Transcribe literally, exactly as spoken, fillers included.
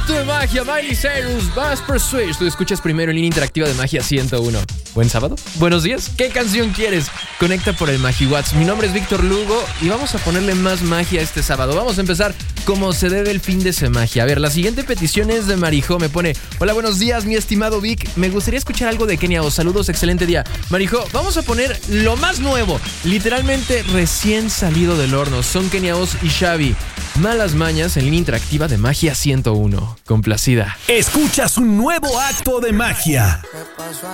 Acto de magia, Miley Cyrus, Vasper Switch. Tú escuchas primero en línea interactiva de Magia ciento uno. ¿Buen sábado? Buenos días. ¿Qué canción quieres? Conecta por el MagiWhat's. Mi nombre es Víctor Lugo y vamos a ponerle más magia este sábado. Vamos a empezar como se debe el fin de Semagia. A ver, la siguiente petición es de Marijó. Me pone: hola, buenos días, mi estimado Vic. Me gustaría escuchar algo de Kenia O. Saludos, excelente día. Marijó, vamos a poner lo más nuevo, literalmente recién salido del horno. Son Kenia O y Xavi. Malas mañas en línea interactiva de Magia ciento uno. Complacida. Escuchas un nuevo acto de magia.